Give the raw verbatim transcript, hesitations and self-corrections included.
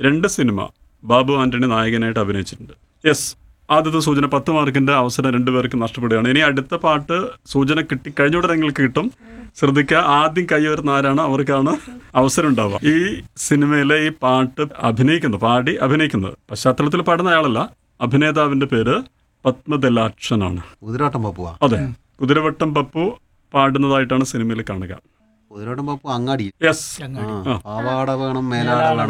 രണ്ട് സിനിമ ബാബു ആന്റണി നായകനായിട്ട് അഭിനയിച്ചിട്ടുണ്ട്. യെസ്, ആദ്യത്തെ സൂചന പത്ത് മാർക്കിന്റെ അവസരം രണ്ടുപേർക്ക് നഷ്ടപ്പെടുകയാണ്. ഇനി അടുത്ത പാട്ട് സൂചന കിട്ടി കഴിഞ്ഞ നിങ്ങൾക്ക് കിട്ടും. ശ്രദ്ധിക്കുക, ആദ്യം കൈവരുന്ന ആരാണ് അവർക്കാണ് അവസരം ഉണ്ടാവുക. ഈ സിനിമയിലെ ഈ പാട്ട് അഭിനയിക്കുന്നത് പാടി അഭിനയിക്കുന്നത് പശ്ചാത്തലത്തിൽ പാടുന്ന അയാളല്ല, അഭിനേതാവിന്റെ പേര് പത്മദലാക്ഷനാണ്. കുതിരവട്ടം പപ്പുവാ? അതെ, കുതിരവട്ടം പപ്പു പാടുന്നതായിട്ടാണ് സിനിമയിൽ കാണുക. കുതിരവട്ടം പപ്പു അങ്ങാടി. യെസ്, പാവാട വേണം മേലാട വേണം